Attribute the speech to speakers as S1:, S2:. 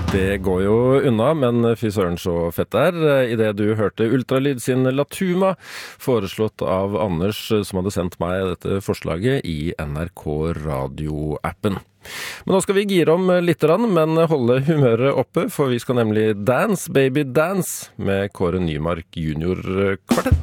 S1: Det går jo unna, men fy søren så fett det er. I det du hørte Ultralyd sin Latuma, foreslått av Anders, som hadde sendt meg dette forslaget i NRK Radio-appen. Men nå skal vi gire om litt, men holde humøret oppe, for vi skal nemlig dance, baby dance, med Kåre Nymark Junior Kvartett.